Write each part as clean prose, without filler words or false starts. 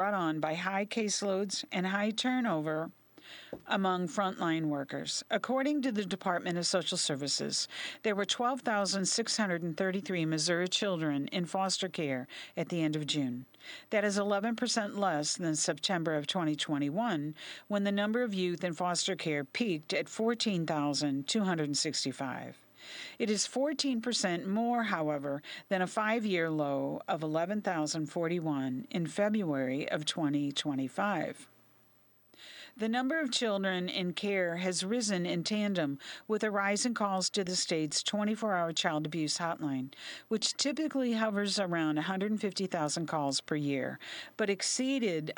brought on by high caseloads and high turnover among frontline workers. According to the Department of Social Services, there were 12,633 Missouri children in foster care at the end of June. That is 11% less than September of 2021, when the number of youth in foster care peaked at 14,265. It is 14% more, however, than a 5-year low of 11,041 in February of 2025. The number of children in care has risen in tandem with a rise in calls to the state's 24-hour child abuse hotline, which typically hovers around 150,000 calls per year, but exceeded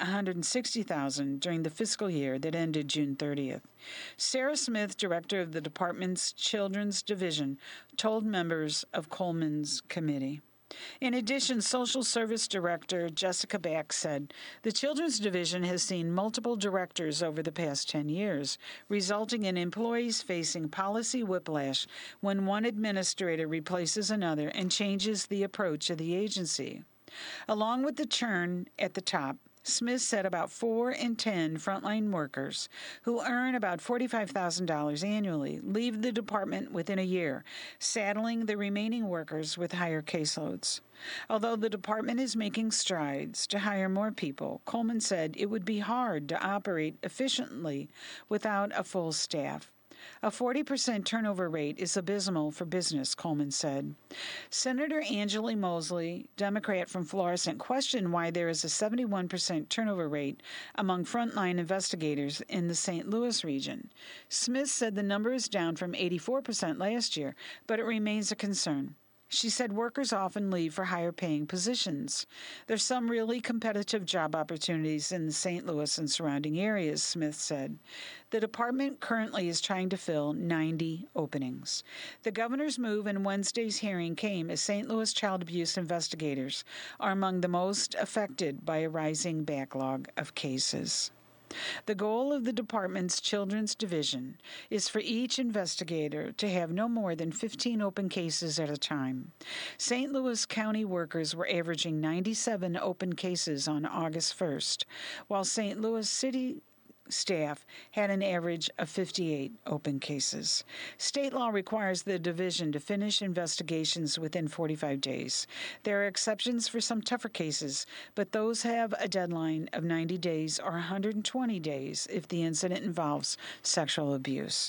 160,000 during the fiscal year that ended June 30th. Sarah Smith, director of the department's Children's Division, told members of Coleman's committee. In addition, Social Service Director Jessica Back said, "The Children's Division has seen multiple directors over the past 10 years, resulting in employees facing policy whiplash when one administrator replaces another and changes the approach of the agency." Along with the churn at the top, Smith said about 4 in 10 frontline workers who earn about $45,000 annually leave the department within a year, saddling the remaining workers with higher caseloads. Although the department is making strides to hire more people, Coleman said it would be hard to operate efficiently without a full staff. A 40% turnover rate is abysmal for business, Coleman said. Senator Angela Mosley, Democrat from Florissant, questioned why there is a 71% turnover rate among frontline investigators in the St. Louis region. Smith said the number is down from 84% last year, but it remains a concern. She said workers often leave for higher-paying positions. There's some really competitive job opportunities in the St. Louis and surrounding areas, Smith said. The department currently is trying to fill 90 openings. The governor's move in Wednesday's hearing came as St. Louis child abuse investigators are among the most affected by a rising backlog of cases. The goal of the department's Children's Division is for each investigator to have no more than 15 open cases at a time. St. Louis County workers were averaging 97 open cases on August 1st, while St. Louis City staff had an average of 58 open cases. State law requires the division to finish investigations within 45 days. There are exceptions for some tougher cases, but those have a deadline of 90 days or 120 days if the incident involves sexual abuse.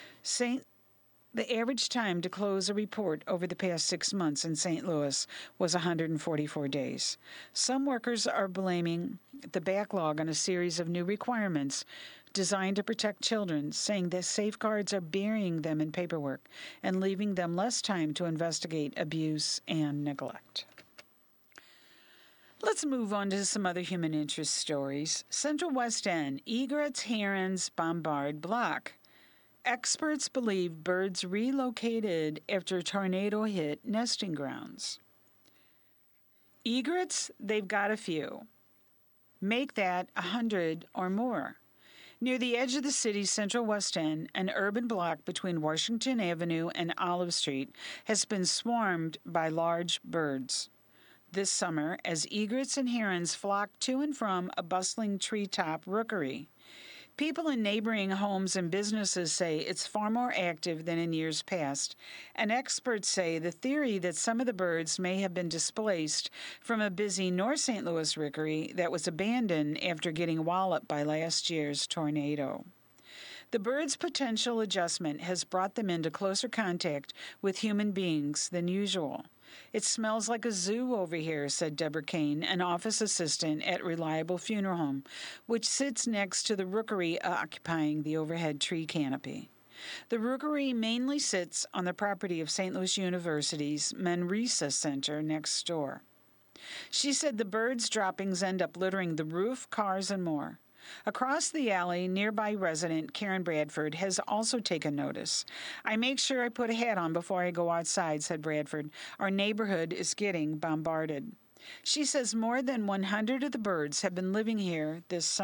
The average time to close a report over the past 6 months in St. Louis was 144 days. Some workers are blaming the backlog on a series of new requirements designed to protect children, saying that safeguards are burying them in paperwork and leaving them less time to investigate abuse and neglect. Let's move on to some other human interest stories. Central West End, egrets, herons bombard block. Experts believe birds relocated after a tornado hit nesting grounds. Egrets, they've got a few. Make that 100 or more. Near the edge of the city's Central West End, an urban block between Washington Avenue and Olive Street has been swarmed by large birds this summer as egrets and herons flock to and from a bustling treetop rookery. People in neighboring homes and businesses say it's far more active than in years past, and experts say the theory that some of the birds may have been displaced from a busy North St. Louis rookery that was abandoned after getting walloped by last year's tornado. The birds' potential adjustment has brought them into closer contact with human beings than usual. "It smells like a zoo over here," said Deborah Kane, an office assistant at Reliable Funeral Home, which sits next to the rookery occupying the overhead tree canopy. The rookery mainly sits on the property of St. Louis University's Manresa Center next door. She said the birds' droppings end up littering the roof, cars, and more. Across the alley, nearby resident Karen Bradford has also taken notice. "I make sure I put a hat on before I go outside," said Bradford. "Our neighborhood is getting bombarded." She says more than 100 of the birds have been living here this summer.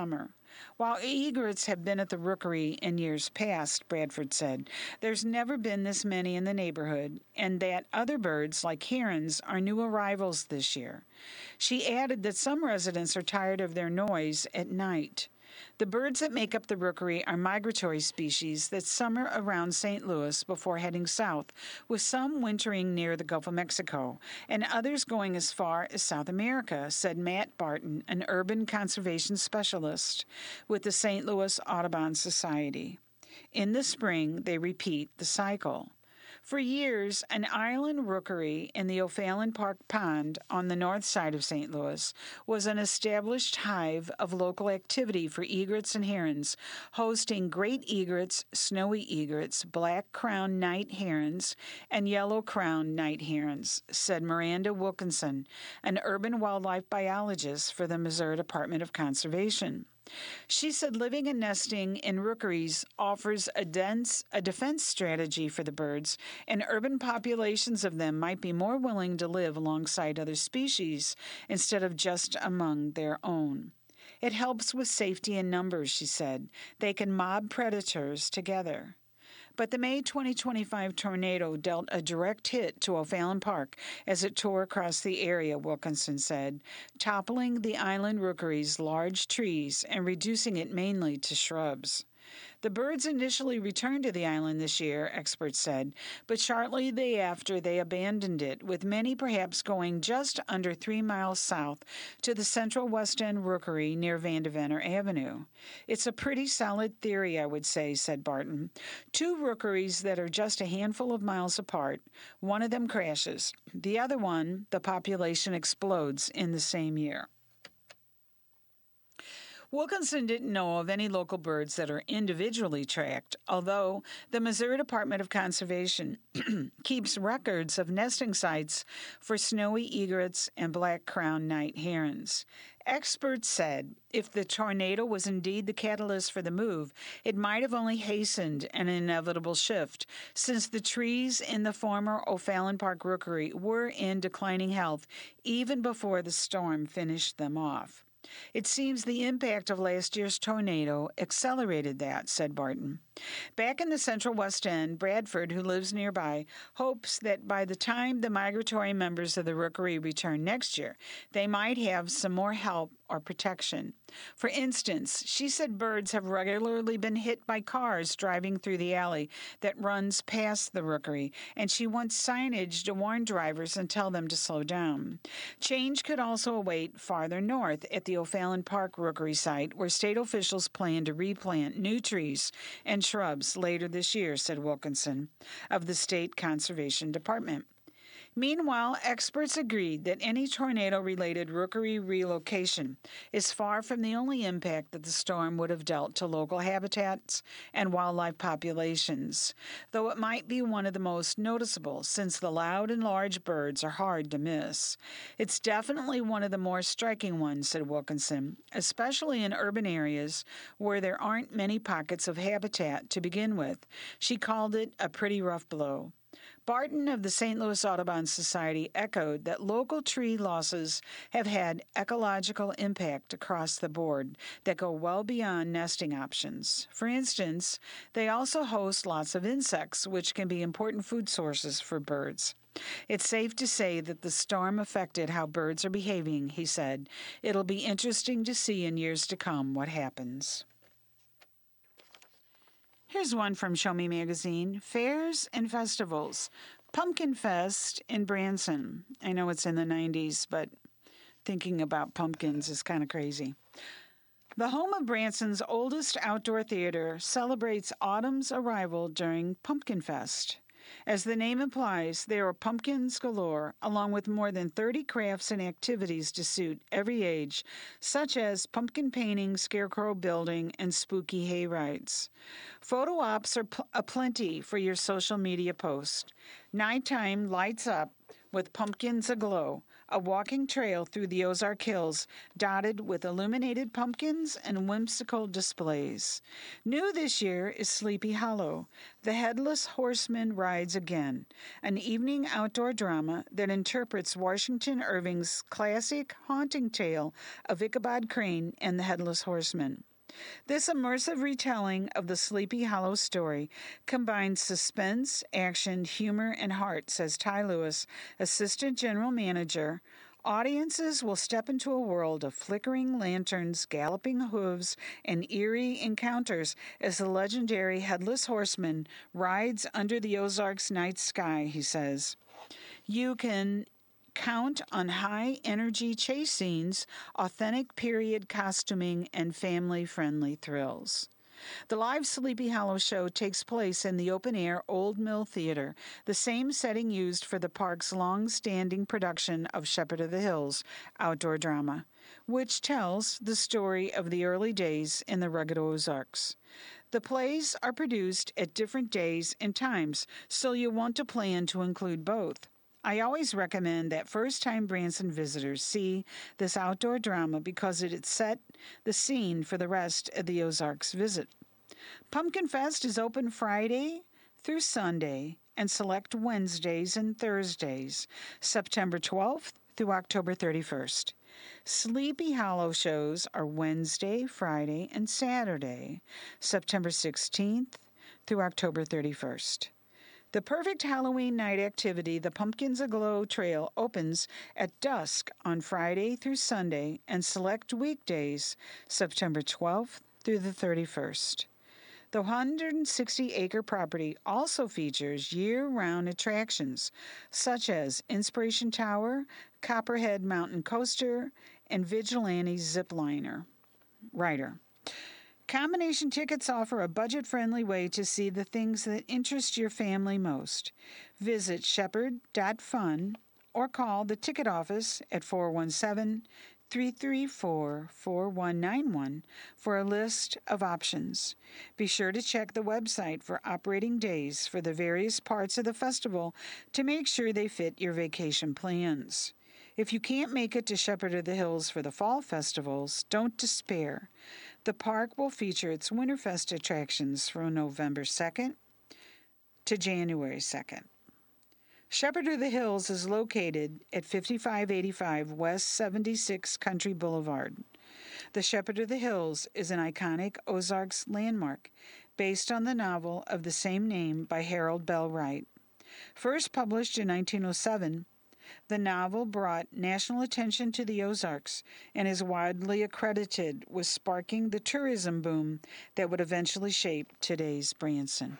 While egrets have been at the rookery in years past, Bradford said, there's never been this many in the neighborhood, and that other birds, like herons, are new arrivals this year. She added that some residents are tired of their noise at night. The birds that make up the rookery are migratory species that summer around St. Louis before heading south, with some wintering near the Gulf of Mexico and others going as far as South America, said Matt Barton, an urban conservation specialist with the St. Louis Audubon Society. In the spring, they repeat the cycle. For years, an island rookery in the O'Fallon Park Pond on the north side of St. Louis was an established hive of local activity for egrets and herons, hosting great egrets, snowy egrets, black-crowned night herons, and yellow-crowned night herons, said Miranda Wilkinson, an urban wildlife biologist for the Missouri Department of Conservation. She said living and nesting in rookeries offers a defense strategy for the birds, and urban populations of them might be more willing to live alongside other species instead of just among their own. It helps with safety in numbers, she said. They can mob predators together. But the May 2025 tornado dealt a direct hit to O'Fallon Park as it tore across the area, Wilkinson said, toppling the island rookery's large trees and reducing it mainly to shrubs. The birds initially returned to the island this year, experts said, but shortly thereafter they abandoned it, with many perhaps going just under 3 miles south to the Central West End Rookery near Vandevenner Avenue. It's a pretty solid theory, I would say, said Barton. 2 rookeries that are just a handful of miles apart. One of them crashes. The other one, the population explodes in the same year. Wilkinson didn't know of any local birds that are individually tracked, although the Missouri Department of Conservation keeps records of nesting sites for snowy egrets and black-crowned night herons. Experts said if the tornado was indeed the catalyst for the move, it might have only hastened an inevitable shift, since the trees in the former O'Fallon Park Rookery were in declining health even before the storm finished them off. It seems the impact of last year's tornado accelerated that, said Barton. Back in the Central West End, Bradford, who lives nearby, hopes that by the time the migratory members of the rookery return next year, they might have some more help or protection. For instance, she said birds have regularly been hit by cars driving through the alley that runs past the rookery, and she wants signage to warn drivers and tell them to slow down. Change could also await farther north at the O'Fallon Park Rookery site, where state officials plan to replant new trees and shrubs later this year, said Wilkinson of the State Conservation Department. Meanwhile, experts agreed that any tornado-related rookery relocation is far from the only impact that the storm would have dealt to local habitats and wildlife populations, though it might be one of the most noticeable since the loud and large birds are hard to miss. It's definitely one of the more striking ones, said Wilkinson, especially in urban areas where there aren't many pockets of habitat to begin with. She called it a pretty rough blow. Barton of the St. Louis Audubon Society echoed that local tree losses have had ecological impact across the board that go well beyond nesting options. For instance, they also host lots of insects, which can be important food sources for birds. It's safe to say that the storm affected how birds are behaving, he said. It'll be interesting to see in years to come what happens. Here's one from Show Me Magazine. Fairs and festivals. Pumpkin Fest in Branson. I know it's in the 90s, but thinking about pumpkins is kind of crazy. The home of Branson's oldest outdoor theater celebrates autumn's arrival during Pumpkin Fest. As the name implies, there are pumpkins galore, along with more than 30 crafts and activities to suit every age, such as pumpkin painting, scarecrow building, and spooky hay rides. Photo ops are aplenty for your social media post. Nighttime lights up with pumpkins aglow, a walking trail through the Ozark Hills dotted with illuminated pumpkins and whimsical displays. New this year is Sleepy Hollow. The Headless Horseman rides again, an evening outdoor drama that interprets Washington Irving's classic haunting tale of Ichabod Crane and the Headless Horseman. This immersive retelling of the Sleepy Hollow story combines suspense, action, humor, and heart, says Ty Lewis, Assistant General Manager. Audiences will step into a world of flickering lanterns, galloping hooves, and eerie encounters as the legendary Headless Horseman rides under the Ozarks' night sky, he says. You can count on high energy chase scenes, authentic period costuming, and family friendly thrills. The live Sleepy Hollow show takes place in the open air Old Mill Theater, the same setting used for the park's long standing production of Shepherd of the Hills outdoor drama, which tells the story of the early days in the rugged Ozarks. The plays are produced at different days and times, so you'll want to plan to include both. I always recommend that first-time Branson visitors see this outdoor drama because it set the scene for the rest of the Ozarks visit. Pumpkin Fest is open Friday through Sunday and select Wednesdays and Thursdays, September 12th through October 31st. Sleepy Hollow shows are Wednesday, Friday, and Saturday, September 16th through October 31st. The perfect Halloween night activity, the Pumpkins Aglow Trail, opens at dusk on Friday through Sunday and select weekdays, September 12th through the 31st. The 160-acre property also features year-round attractions such as Inspiration Tower, Copperhead Mountain Coaster, and Vigilante Zipliner Rider. Combination tickets offer a budget-friendly way to see the things that interest your family most. Visit shepherd.fun or call the ticket office at 417-334-4191 for a list of options. Be sure to check the website for operating days for the various parts of the festival to make sure they fit your vacation plans. If you can't make it to Shepherd of the Hills for the fall festivals, don't despair. The park will feature its Winterfest attractions from November 2nd to January 2nd. Shepherd of the Hills is located at 5585 West 76 Country Boulevard. The Shepherd of the Hills is an iconic Ozarks landmark based on the novel of the same name by Harold Bell Wright. First published in 1907, the novel brought national attention to the Ozarks and is widely accredited with sparking the tourism boom that would eventually shape today's Branson.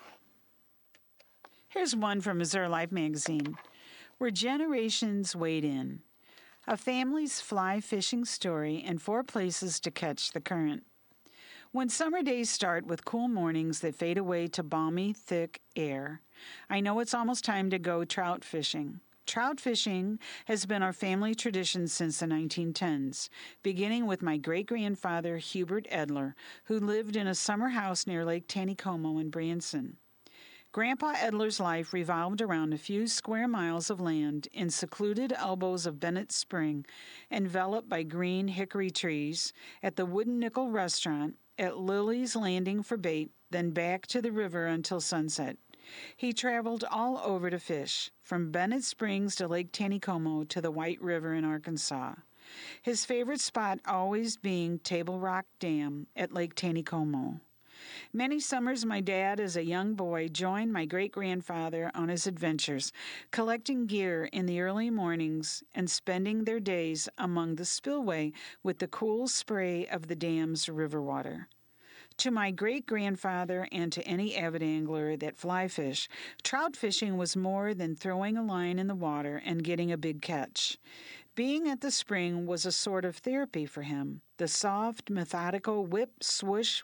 Here's one from Missouri Life magazine, Where Generations Wade In, a family's fly fishing story and 4 places to catch the current. When summer days start with cool mornings that fade away to balmy, thick air, I know it's almost time to go trout fishing. Trout fishing has been our family tradition since the 1910s, beginning with my great-grandfather Hubert Edler, who lived in a summer house near Lake Taneycomo in Branson. Grandpa Edler's life revolved around a few square miles of land in secluded elbows of Bennett Spring, enveloped by green hickory trees, at the Wooden Nickel restaurant, at Lily's Landing for bait, then back to the river until sunset. He traveled all over to fish, from Bennett Springs to Lake Taneycomo to the White River in Arkansas. His favorite spot always being Table Rock Dam at Lake Taneycomo. Many summers, my dad, as a young boy, joined my great-grandfather on his adventures, collecting gear in the early mornings and spending their days among the spillway with the cool spray of the dam's river water. To my great-grandfather and to any avid angler that fly fish, trout fishing was more than throwing a line in the water and getting a big catch. Being at the spring was a sort of therapy for him. The soft, methodical whip, swoosh,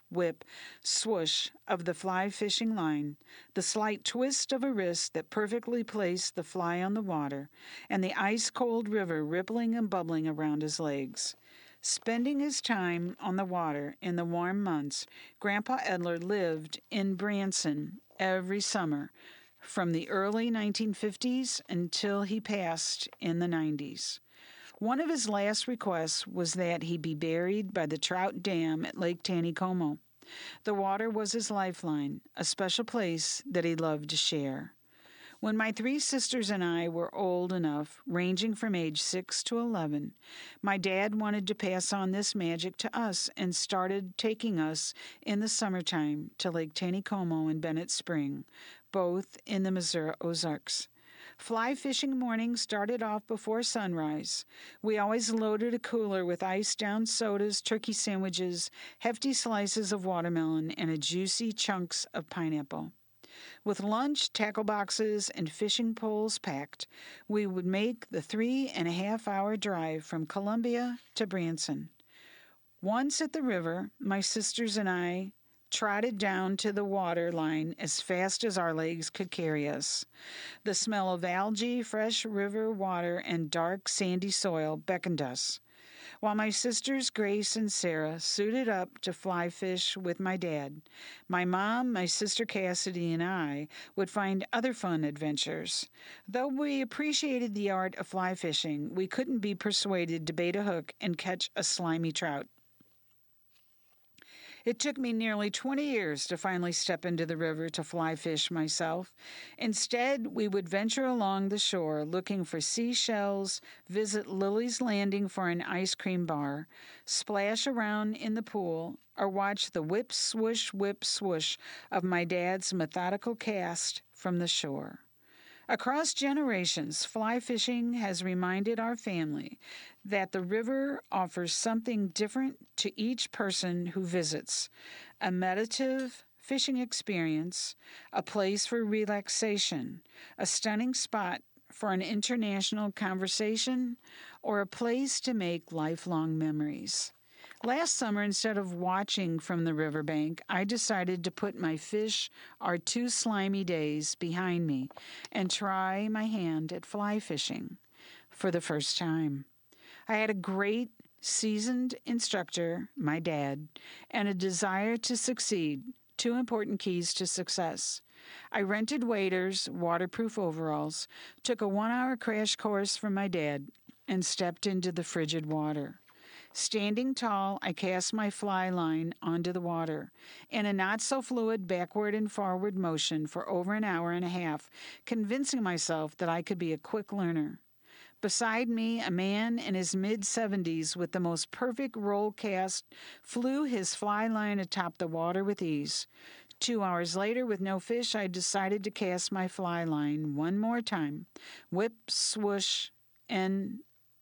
swoosh of the fly fishing line, the slight twist of a wrist that perfectly placed the fly on the water, and the ice-cold river rippling and bubbling around his legs. Spending his time on the water in the warm months, Grandpa Edler lived in Branson every summer from the early 1950s until he passed in the 90s. One of his last requests was that he be buried by the Trout Dam at Lake Taneycomo. The water was his lifeline, a special place that he loved to share. When my three sisters and I were old enough, ranging from age 6 to 11, my dad wanted to pass on this magic to us and started taking us in the summertime to Lake Taneycomo and Bennett Spring, both in the Missouri Ozarks. Fly fishing mornings started off before sunrise. We always loaded a cooler with iced down sodas, turkey sandwiches, hefty slices of watermelon, and a juicy chunks of pineapple. With lunch, tackle boxes, and fishing poles packed, we would make the 3.5-hour drive from Columbia to Branson. Once at the river, my sisters and I trotted down to the water line as fast as our legs could carry us. The smell of algae, fresh river water, and dark, sandy soil beckoned us. While my sisters Grace and Sarah suited up to fly fish with my dad, my mom, my sister Cassidy, and I would find other fun adventures. Though we appreciated the art of fly fishing, we couldn't be persuaded to bait a hook and catch a slimy trout. It took me nearly 20 years to finally step into the river to fly fish myself. Instead, we would venture along the shore looking for seashells, visit Lily's Landing for an ice cream bar, splash around in the pool, or watch the whip swoosh of my dad's methodical cast from the shore. Across generations, fly fishing has reminded our family that the river offers something different to each person who visits: a meditative fishing experience, a place for relaxation, a stunning spot for an international conversation, or a place to make lifelong memories. Last summer, instead of watching from the riverbank, I decided to put my fish are too slimy days behind me and try my hand at fly fishing for the first time. I had a great, seasoned instructor, my dad, and a desire to succeed, two important keys to success. I rented waders, waterproof overalls, took a 1-hour crash course from my dad, and stepped into the frigid water. Standing tall, I cast my fly line onto the water in a not-so-fluid backward and forward motion for over an hour and a half, convincing myself that I could be a quick learner. Beside me, a man in his mid-70s with the most perfect roll cast flew his fly line atop the water with ease. 2 hours later, with no fish, I decided to cast my fly line one more time. Whip, swoosh, and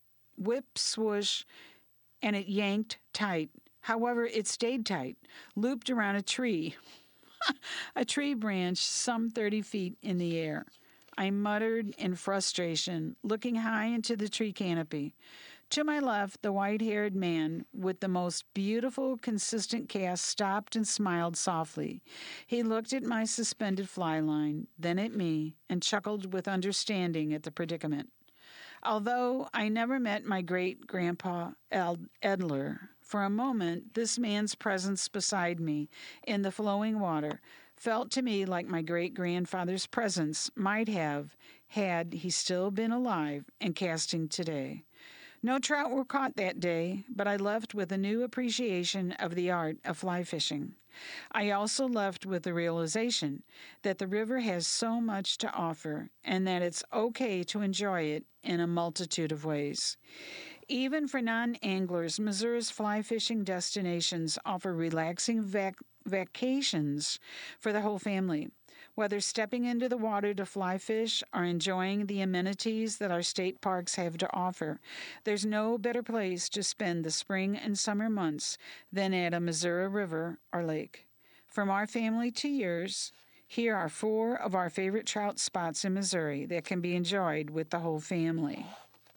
it yanked tight. However, it stayed tight, looped around a tree branch some 30 feet in the air. I muttered in frustration, looking high into the tree canopy. To my left, the white-haired man with the most beautiful, consistent cast stopped and smiled softly. He looked at my suspended fly line, then at me, and chuckled with understanding at the predicament. Although I never met my great-grandpa Edler, for a moment this man's presence beside me in the flowing water felt to me like my great-grandfather's presence might have had he still been alive and casting today. No trout were caught that day, but I left with a new appreciation of the art of fly fishing. I also left with the realization that the river has so much to offer and that it's okay to enjoy it in a multitude of ways. Even for non-anglers, Missouri's fly fishing destinations offer relaxing vacations for the whole family. Whether stepping into the water to fly fish or enjoying the amenities that our state parks have to offer, there's no better place to spend the spring and summer months than at a Missouri river or lake. From our family to yours, here are 4 of our favorite trout spots in Missouri that can be enjoyed with the whole family.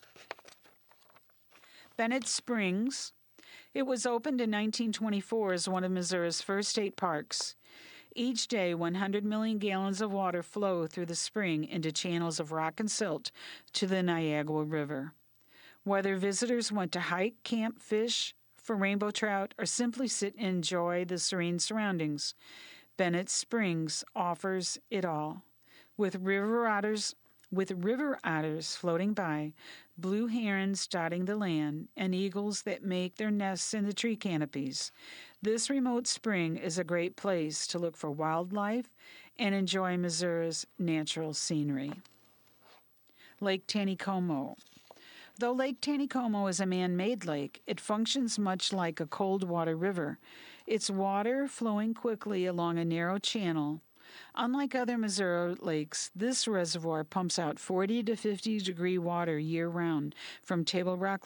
Bennett Springs. It was opened in 1924 as one of Missouri's first state parks. Each day, 100 million gallons of water flow through the spring into channels of rock and silt to the Niagara River. Whether visitors want to hike, camp, fish for rainbow trout, or simply sit and enjoy the serene surroundings, Bennett Springs offers it all. With river otters floating by, blue herons dotting the land, and eagles that make their nests in the tree canopies, this remote spring is a great place to look for wildlife and enjoy Missouri's natural scenery. Lake Taneycomo. Though Lake Taneycomo is a man-made lake, it functions much like a cold water river, its water flowing quickly along a narrow channel. Unlike other Missouri lakes, this reservoir pumps out 40 to 50 degree water year-round from Table Rock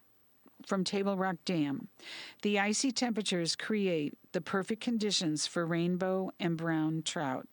Dam. The icy temperatures create the perfect conditions for rainbow and brown trout.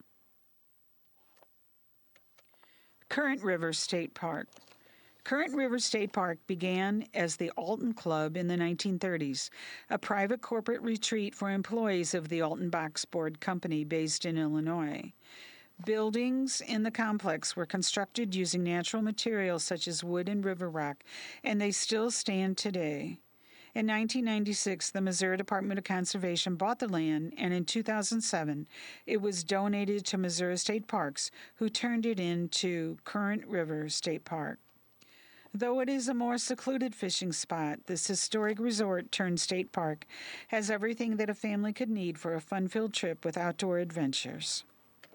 Current River State Park. Current River State Park began as the Alton Club in the 1930s, a private corporate retreat for employees of the Alton Box Board Company based in Illinois. Buildings in the complex were constructed using natural materials such as wood and river rock, and they still stand today. In 1996, the Missouri Department of Conservation bought the land, and in 2007, it was donated to Missouri State Parks, who turned it into Current River State Park. Though it is a more secluded fishing spot, this historic resort turned state park has everything that a family could need for a fun-filled trip with outdoor adventures.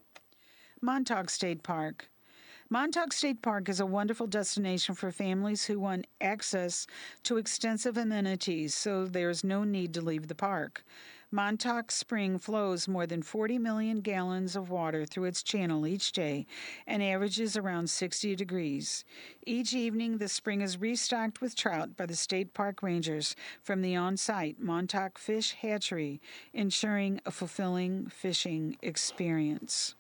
Montauk State Park. Montauk State Park is a wonderful destination for families who want access to extensive amenities, so there's no need to leave the park. Montauk Spring flows more than 40 million gallons of water through its channel each day and averages around 60 degrees. Each evening, the spring is restocked with trout by the state park rangers from the on-site Montauk Fish Hatchery, ensuring a fulfilling fishing experience.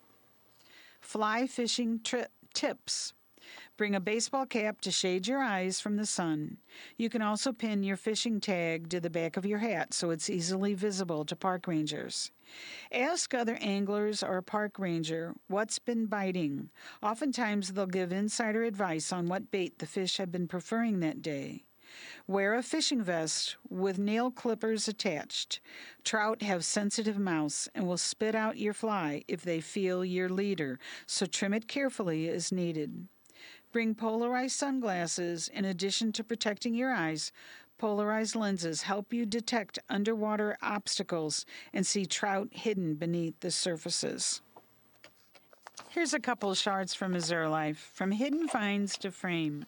Fly fishing tips. Bring a baseball cap to shade your eyes from the sun. You can also pin your fishing tag to the back of your hat so it's easily visible to park rangers. Ask other anglers or a park ranger what's been biting. Oftentimes they'll give insider advice on what bait the fish have been preferring that day. Wear a fishing vest with nail clippers attached. Trout have sensitive mouths and will spit out your fly if they feel your leader, so trim it carefully as needed. Bring polarized sunglasses. In addition to protecting your eyes, polarized lenses help you detect underwater obstacles and see trout hidden beneath the surfaces. Here's a couple shots from Missouri life, from hidden finds to frame.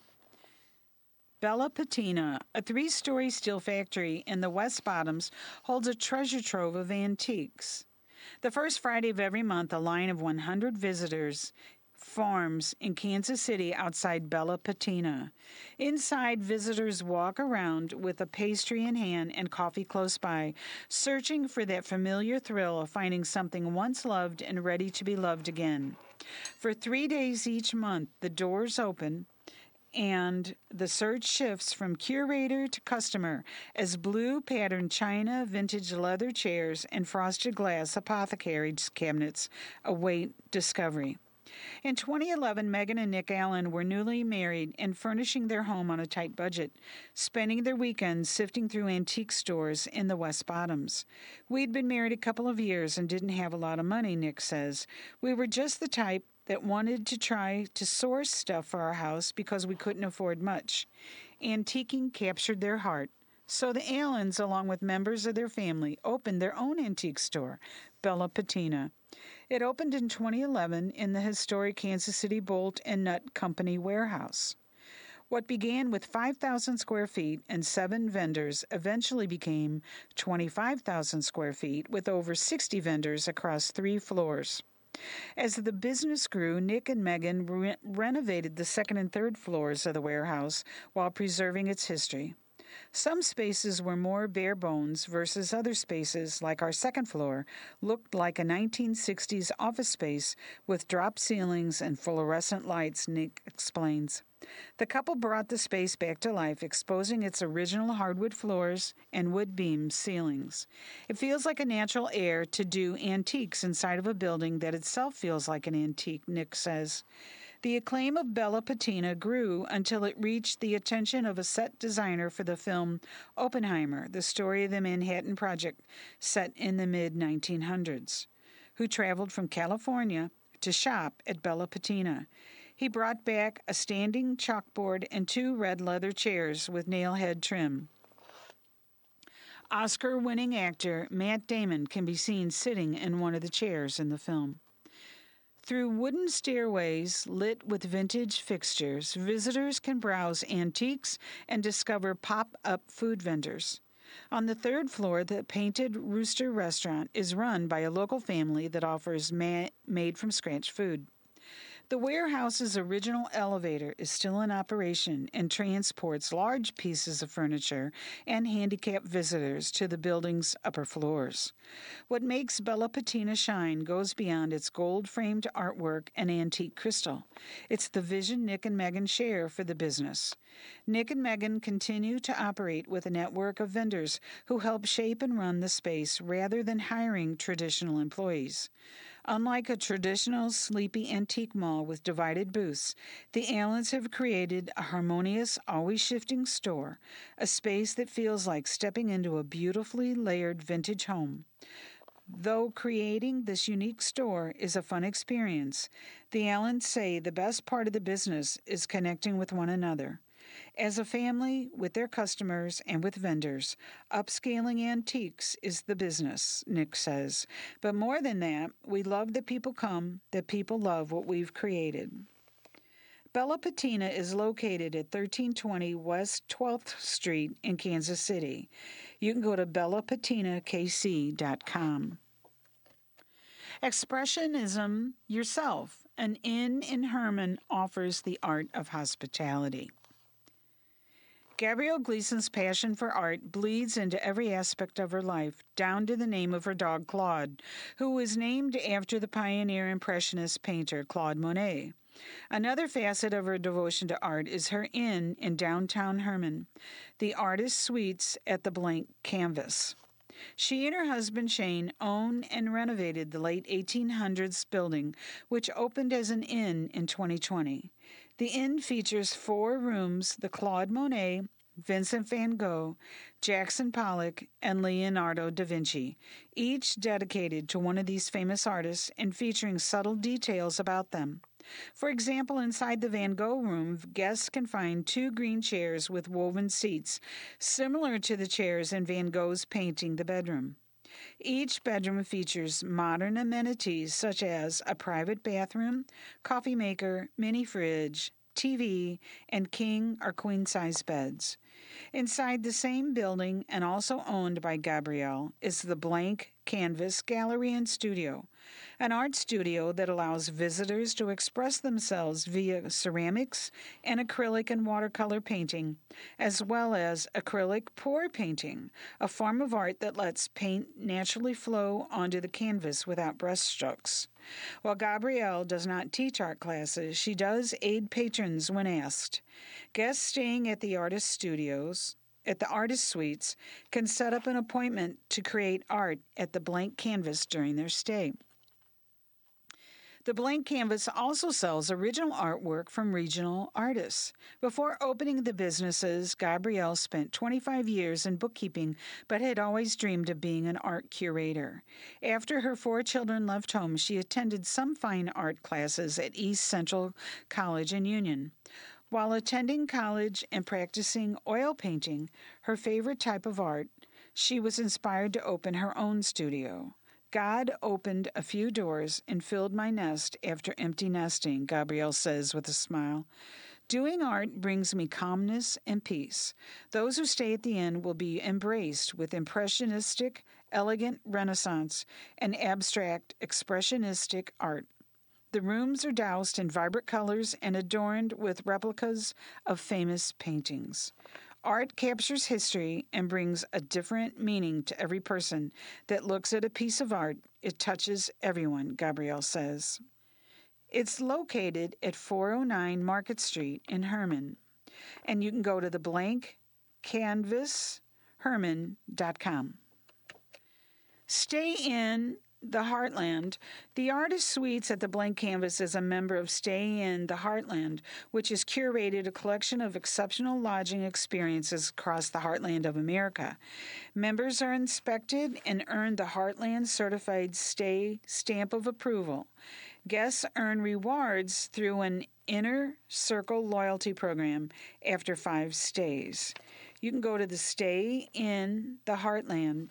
Bella Patina, a 3-story steel factory in the West Bottoms, holds a treasure trove of antiques. The first Friday of every month, a line of 100 visitors forms in Kansas City outside Bella Patina. Inside, visitors walk around with a pastry in hand and coffee close by, searching for that familiar thrill of finding something once loved and ready to be loved again. For 3 days each month, the doors open and the search shifts from curator to customer as blue patterned china, vintage leather chairs, and frosted glass apothecary cabinets await discovery. In 2011, Megan and Nick Allen were newly married and furnishing their home on a tight budget, spending their weekends sifting through antique stores in the West Bottoms. We'd been married a couple of years and didn't have a lot of money, Nick says. We were just the type that wanted to try to source stuff for our house because we couldn't afford much. Antiquing captured their heart. So the Allens, along with members of their family, opened their own antique store, Bella Patina. It opened in 2011 in the historic Kansas City Bolt and Nut Company warehouse. What began with 5,000 square feet and 7 vendors eventually became 25,000 square feet with over 60 vendors across 3 floors. As the business grew, Nick and Megan renovated the second and third floors of the warehouse while preserving its history. Some spaces were more bare bones versus other spaces, like our second floor, looked like a 1960s office space with drop ceilings and fluorescent lights, Nick explains. The couple brought the space back to life, exposing its original hardwood floors and wood beam ceilings. It feels like a natural heir to do antiques inside of a building that itself feels like an antique, Nick says. The acclaim of Bella Patina grew until it reached the attention of a set designer for the film Oppenheimer, the story of the Manhattan Project set in the mid-1900s, who traveled from California to shop at Bella Patina. He brought back a standing chalkboard and 2 red leather chairs with nailhead trim. Oscar-winning actor Matt Damon can be seen sitting in one of the chairs in the film. Through wooden stairways lit with vintage fixtures, visitors can browse antiques and discover pop up food vendors. On the third floor, the Painted Rooster restaurant is run by a local family that offers made from scratch food. The warehouse's original elevator is still in operation and transports large pieces of furniture and handicapped visitors to the building's upper floors. What makes Bella Patina shine goes beyond its gold framed artwork and antique crystal. It's the vision Nick and Megan share for the business. Nick and Megan continue to operate with a network of vendors who help shape and run the space rather than hiring traditional employees. Unlike a traditional sleepy antique mall with divided booths, the Allens have created a harmonious, always shifting store, a space that feels like stepping into a beautifully layered vintage home. Though creating this unique store is a fun experience, the Allens say the best part of the business is connecting with one another. As a family, with their customers and with vendors, upscaling antiques is the business, Nick says. But more than that, we love that people come, that people love what we've created. Bella Patina is located at 1320 West 12th Street in Kansas City. You can go to bellapatinakc.com. Expressionism Yourself, an inn in Herman, offers the art of hospitality. Gabrielle Gleason's passion for art bleeds into every aspect of her life, down to the name of her dog Claude, who was named after the pioneer Impressionist painter Claude Monet. Another facet of her devotion to art is her inn in downtown Herman, the Artist Suites at the Blank Canvas. She and her husband Shane own and renovated the late 1800s building, which opened as an inn in 2020. The inn features 4 rooms: the Claude Monet, Vincent van Gogh, Jackson Pollock, and Leonardo da Vinci, each dedicated to one of these famous artists and featuring subtle details about them. For example, inside the Van Gogh room, guests can find 2 green chairs with woven seats, similar to the chairs in Van Gogh's painting The Bedroom. Each bedroom features modern amenities such as a private bathroom, coffee maker, mini fridge, TV, and king or queen-size beds. Inside the same building, and also owned by Gabrielle, is the Blank Canvas Gallery and Studio, an art studio that allows visitors to express themselves via ceramics and acrylic and watercolor painting, as well as acrylic pour painting, a form of art that lets paint naturally flow onto the canvas without brushstrokes. While Gabrielle does not teach art classes, she does aid patrons when asked. Guests staying at the artist suites can set up an appointment to create art at the Blank Canvas during their stay. The Blank Canvas also sells original artwork from regional artists. Before opening the businesses, Gabrielle spent 25 years in bookkeeping, but had always dreamed of being an art curator. After her 4 children left home, she attended some fine art classes at East Central College in Union. While attending college and practicing oil painting, her favorite type of art, she was inspired to open her own studio. God opened a few doors and filled my nest after empty nesting, Gabrielle says with a smile. Doing art brings me calmness and peace. Those who stay at the inn will be embraced with impressionistic, elegant Renaissance, and abstract, expressionistic art. The rooms are doused in vibrant colors and adorned with replicas of famous paintings. Art captures history and brings a different meaning to every person that looks at a piece of art. It touches everyone, Gabrielle says. It's located at 409 Market Street in Herman, and you can go to theblankcanvasherman.com. Stay in the Heartland. The Artist Suites at the Blank Canvas is a member of Stay in the Heartland, which has curated a collection of exceptional lodging experiences across the heartland of America. Members are inspected and earn the Heartland Certified Stay stamp of approval. Guests earn rewards through an Inner Circle loyalty program after 5 stays. You can go to the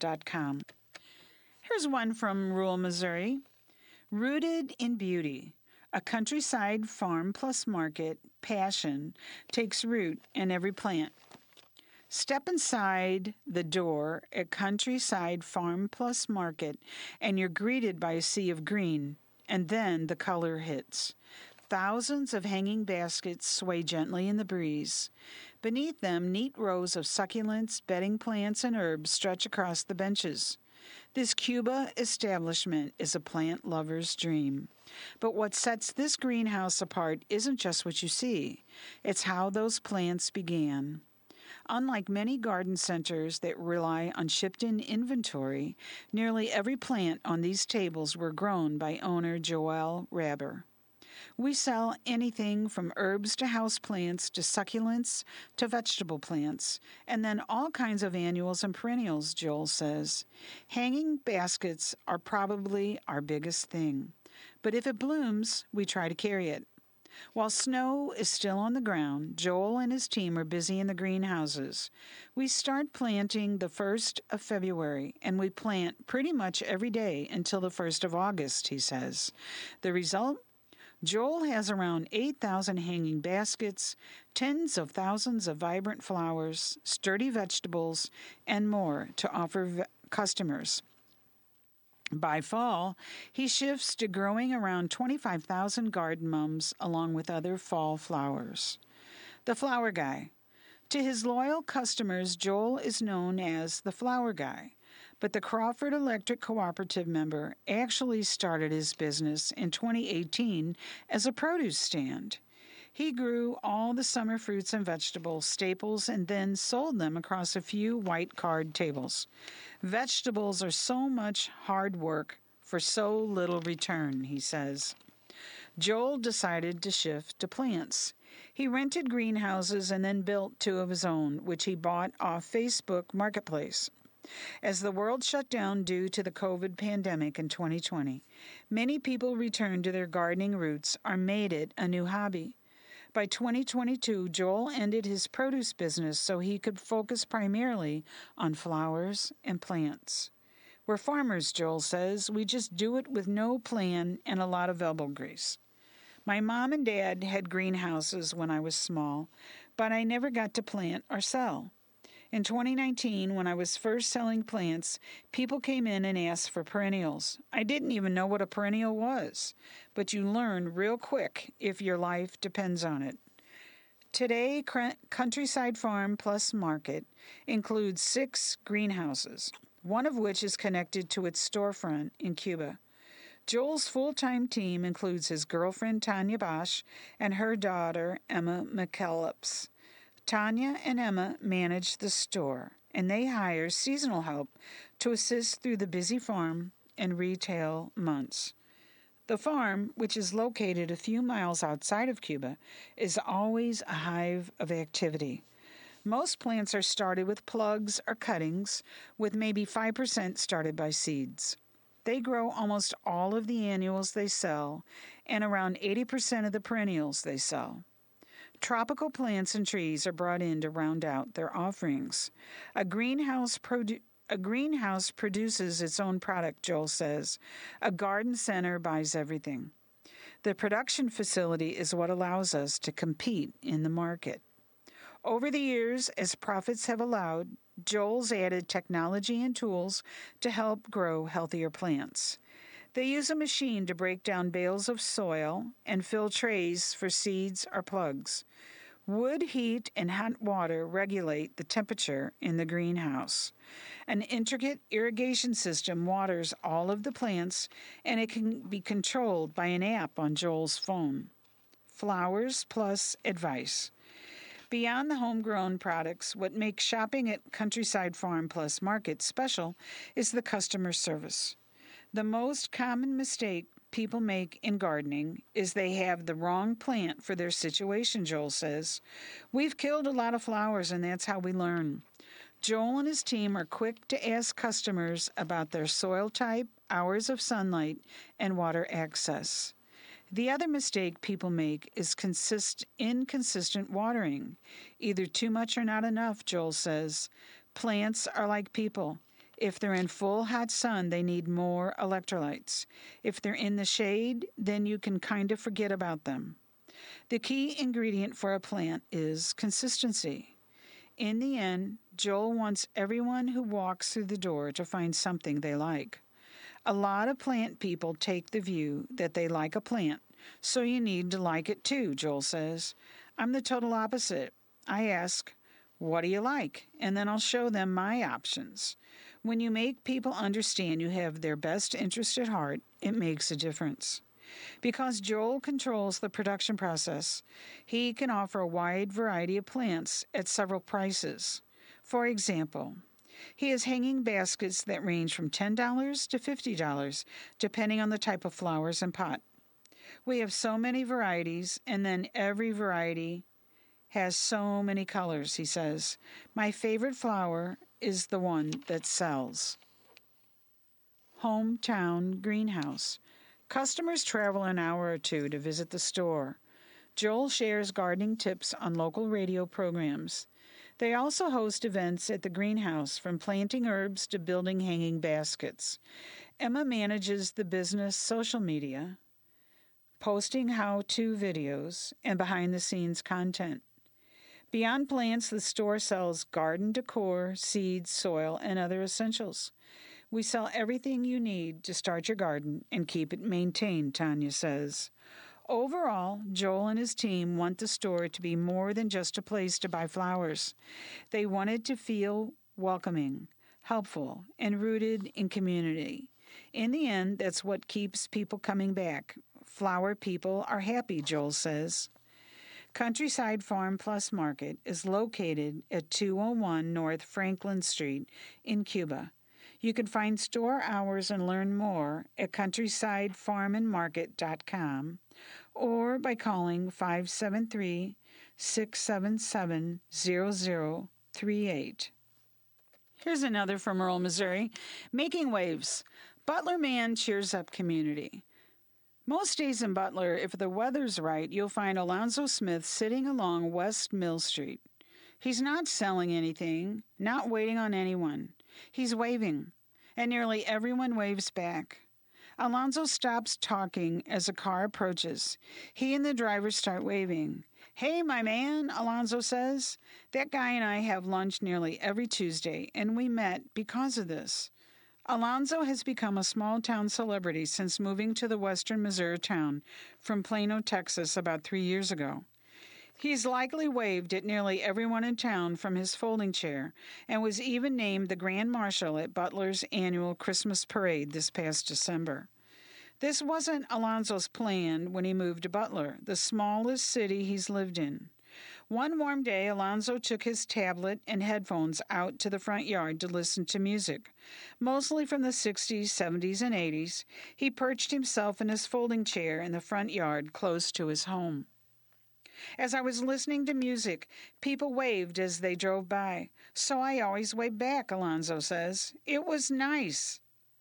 stayintheheartland.com. Here's one from rural Missouri. Rooted in Beauty. A countryside farm plus market passion takes root in every plant. Step inside the door at Countryside Farm Plus Market, and you're greeted by a sea of green, and then the color hits. Thousands of hanging baskets sway gently in the breeze. Beneath them, neat rows of succulents, bedding plants, and herbs stretch across the benches. This Cuba establishment is a plant lover's dream. But what sets this greenhouse apart isn't just what you see, it's how those plants began. Unlike many garden centers that rely on shipped-in inventory, nearly every plant on these tables were grown by owner Joel Raber. We sell anything from herbs to houseplants to succulents to vegetable plants, and then all kinds of annuals and perennials, Joel says. Hanging baskets are probably our biggest thing. But if it blooms, we try to carry it. While snow is still on the ground, Joel and his team are busy in the greenhouses. We start planting the 1st of February, and we plant pretty much every day until the 1st of August, he says. The result? Joel has around 8,000 hanging baskets, tens of thousands of vibrant flowers, sturdy vegetables, and more to offer customers. By fall, he shifts to growing around 25,000 garden mums along with other fall flowers. The Flower Guy. To his loyal customers, Joel is known as the Flower Guy, but the Crawford Electric Cooperative member actually started his business in 2018 as a produce stand. He grew all the summer fruits and vegetables, staples, and then sold them across a few white card tables. Vegetables are so much hard work for so little return, he says. Joel decided to shift to plants. He rented greenhouses and then built 2 of his own, which he bought off Facebook Marketplace. As the world shut down due to the COVID pandemic in 2020, many people returned to their gardening roots or made it a new hobby. By 2022, Joel ended his produce business so he could focus primarily on flowers and plants. We're farmers, Joel says. We just do it with no plan and a lot of elbow grease. My mom and dad had greenhouses when I was small, but I never got to plant or sell. In 2019, when I was first selling plants, people came in and asked for perennials. I didn't even know what a perennial was, but you learn real quick if your life depends on it. Today, Countryside Farm Plus Market includes 6 greenhouses, one of which is connected to its storefront in Cuba. Joel's full-time team includes his girlfriend Tanya Bosch and her daughter Emma McKellips. Tanya and Emma manage the store, and they hire seasonal help to assist through the busy farm and retail months. The farm, which is located a few miles outside of Cuba, is always a hive of activity. Most plants are started with plugs or cuttings, with maybe 5% started by seeds. They grow almost all of the annuals they sell and around 80% of the perennials they sell. Tropical plants and trees are brought in to round out their offerings. A greenhouse produces its own product, Joel says. A garden center buys everything. The production facility is what allows us to compete in the market. Over the years, as profits have allowed, Joel's added technology and tools to help grow healthier plants. They use a machine to break down bales of soil and fill trays for seeds or plugs. Wood, heat, and hot water regulate the temperature in the greenhouse. An intricate irrigation system waters all of the plants, and it can be controlled by an app on Joel's phone. Flowers plus advice. Beyond the homegrown products, what makes shopping at Countryside Farm Plus Market special is the customer service. The most common mistake people make in gardening is they have the wrong plant for their situation, Joel says. We've killed a lot of flowers, and that's how we learn. Joel and his team are quick to ask customers about their soil type, hours of sunlight, and water access. The other mistake people make is inconsistent watering. Either too much or not enough, Joel says. Plants are like people. If they're in full hot sun, they need more electrolytes. If they're in the shade, then you can kind of forget about them. The key ingredient for a plant is consistency. In the end, Joel wants everyone who walks through the door to find something they like. A lot of plant people take the view that they like a plant, so you need to like it too, Joel says. I'm the total opposite. I ask, what do you like? And then I'll show them my options. When you make people understand you have their best interest at heart, it makes a difference. Because Joel controls the production process, he can offer a wide variety of plants at several prices. For example, he has hanging baskets that range from $10 to $50, depending on the type of flowers and pot. We have so many varieties, and then every variety has so many colors, he says. My favorite flower is the one that sells. Hometown greenhouse. Customers travel an hour or two to visit the store. Joel shares gardening tips on local radio programs. They also host events at the greenhouse, from planting herbs to building hanging baskets. Emma manages the business social media, posting how-to videos, and behind-the-scenes content. Beyond plants, the store sells garden decor, seeds, soil, and other essentials. We sell everything you need to start your garden and keep it maintained, Tanya says. Overall, Joel and his team want the store to be more than just a place to buy flowers. They want it to feel welcoming, helpful, and rooted in community. In the end, that's what keeps people coming back. Flower people are happy, Joel says. Countryside Farm Plus Market is located at 201 North Franklin Street in Cuba. You can find store hours and learn more at countrysidefarmandmarket.com or by calling 573-677-0038. Here's another from rural Missouri. Making waves. Butler man cheers up community. Most days in Butler, if the weather's right, you'll find Alonzo Smith sitting along West Mill Street. He's not selling anything, not waiting on anyone. He's waving, and nearly everyone waves back. Alonzo stops talking as a car approaches. He and the driver start waving. Hey, my man, Alonzo says. That guy and I have lunch nearly every Tuesday, and we met because of this. Alonzo has become a small-town celebrity since moving to the western Missouri town from Plano, Texas, about 3 years ago. He's likely waved at nearly everyone in town from his folding chair and was even named the Grand Marshal at Butler's annual Christmas parade this past December. This wasn't Alonzo's plan when he moved to Butler, the smallest city he's lived in. One warm day, Alonzo took his tablet and headphones out to the front yard to listen to music. Mostly from the 60s, 70s, and 80s, he perched himself in his folding chair in the front yard close to his home. As I was listening to music, people waved as they drove by, so I always waved back, Alonzo says. It was nice.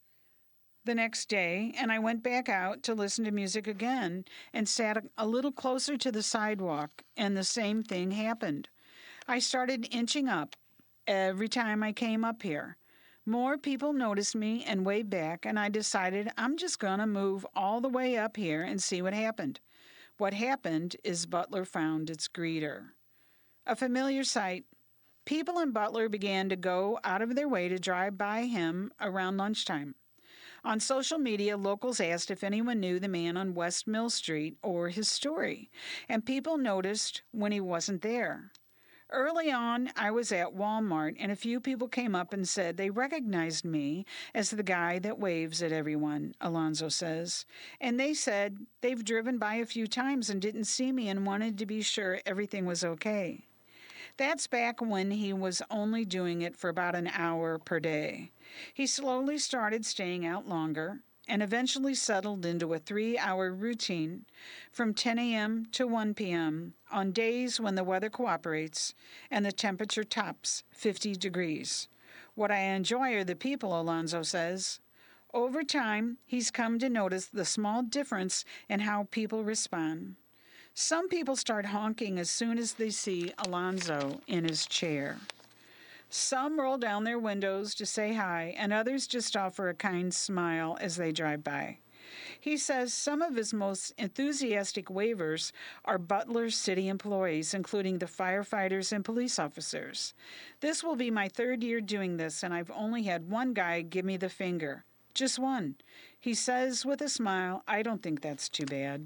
The next day, and I went back out to listen to music again and sat a little closer to the sidewalk, and the same thing happened. I started inching up every time I came up here. More people noticed me and waved back, and I decided I'm just going to move all the way up here and see what happened. What happened is Butler found its greeter. A familiar sight. People in Butler began to go out of their way to drive by him around lunchtime. On social media, locals asked if anyone knew the man on West Mill Street or his story, and people noticed when he wasn't there. Early on, I was at Walmart, and a few people came up and said they recognized me as the guy that waves at everyone, Alonzo says. And they said they've driven by a few times and didn't see me and wanted to be sure everything was okay. That's back when he was only doing it for about an hour per day. He slowly started staying out longer and eventually settled into a 3-hour routine from 10 a.m. to 1 p.m. on days when the weather cooperates and the temperature tops 50 degrees. What I enjoy are the people, Alonzo says. Over time, he's come to notice the small difference in how people respond. Some people start honking as soon as they see Alonzo in his chair. Some roll down their windows to say hi, and others just offer a kind smile as they drive by. He says some of his most enthusiastic wavers are Butler city employees, including the firefighters and police officers. This will be my third year doing this, and I've only had one guy give me the finger. Just one. He says with a smile, I don't think that's too bad.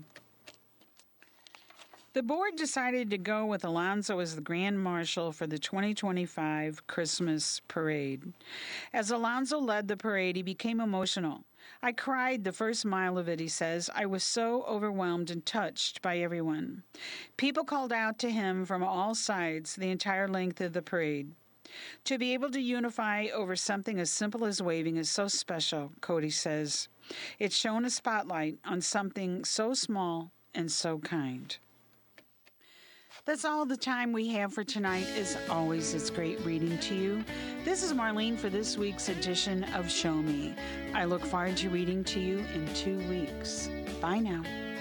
The board decided to go with Alonzo as the Grand Marshal for the 2025 Christmas Parade. As Alonzo led the parade, he became emotional. I cried the first mile of it, he says. I was so overwhelmed and touched by everyone. People called out to him from all sides the entire length of the parade. To be able to unify over something as simple as waving is so special, Cody says. It's shown a spotlight on something so small and so kind. That's all the time we have for tonight. As always, it's great reading to you. This is Marlene for this week's edition of Show Me. I look forward to reading to you in 2 weeks. Bye now.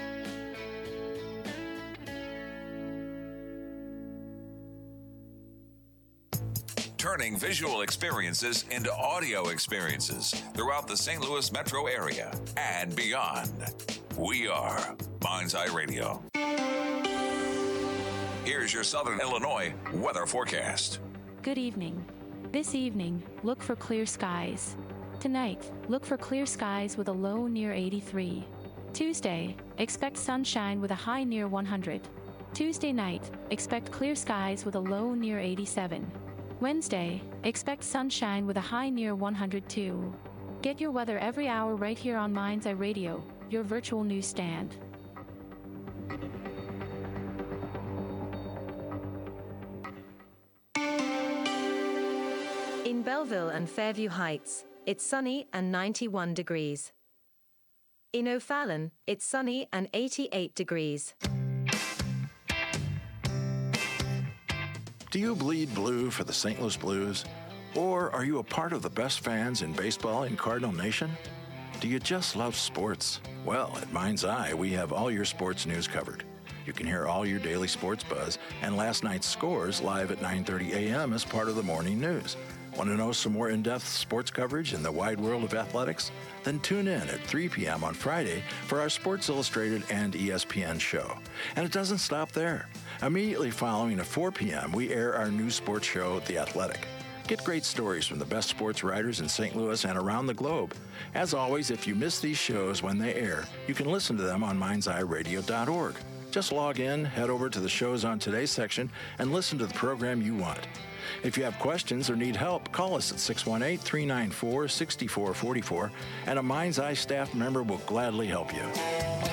Turning visual experiences into audio experiences throughout the St. Louis metro area and beyond. We are Mind's Eye Radio. Here's your Southern Illinois weather forecast. Good evening. This evening, look for clear skies. Tonight, look for clear skies with a low near 83. Tuesday, expect sunshine with a high near 100. Tuesday night, expect clear skies with a low near 87. Wednesday, expect sunshine with a high near 102. Get your weather every hour right here on Mind's Eye Radio, your virtual newsstand. In Belleville and Fairview Heights, it's sunny and 91 degrees. In O'Fallon, it's sunny and 88 degrees. Do you bleed blue for the St. Louis Blues? Or are you a part of the best fans in baseball in Cardinal Nation? Do you just love sports? Well, at Mind's Eye, we have all your sports news covered. You can hear all your daily sports buzz and last night's scores live at 9:30 a.m. as part of the morning news. Want to know some more in-depth sports coverage in the wide world of athletics? Then tune in at 3 p.m. on Friday for our Sports Illustrated and ESPN show. And it doesn't stop there. Immediately following at 4 p.m., we air our new sports show, The Athletic. Get great stories from the best sports writers in St. Louis and around the globe. As always, if you miss these shows when they air, you can listen to them on mindseyeradio.org. Just log in, head over to the shows on today's section, and listen to the program you want. If you have questions or need help, call us at 618-394-6444, and a Mind's Eye staff member will gladly help you.